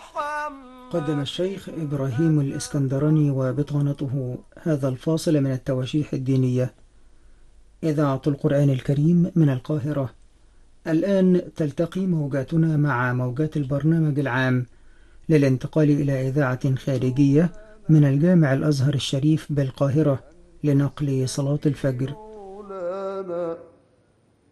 قدم الشيخ إبراهيم الإسكندراني وبطانته هذا الفاصل من التواشيح الدينية. إذاعة القرآن الكريم من القاهرة. الآن تلتقي موجاتنا مع موجات البرنامج العام للانتقال إلى إذاعة خارجية من الجامع الأزهر الشريف بالقاهرة لنقل صلاة الفجر.